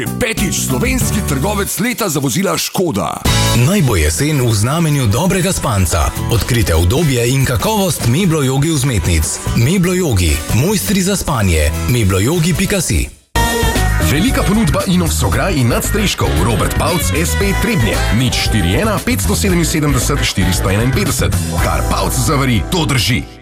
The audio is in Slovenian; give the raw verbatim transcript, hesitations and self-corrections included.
Petič slovenski trgovec leta za vozila Škoda. Naj bo jesen v znamenju dobrega spanca. Odkrite udobje in kakovost Meblo Jogi vzmetnic. Meblo Jogi, mojstri za spanje. meblojogi pika si. Velika ponudba Inov Sograj in nadstreškov. Robert Pavc es pe Trebnje. Nič štiri ena pet sedem sedem štiri štiri ena pet. Kar Pavc zavari, to drži.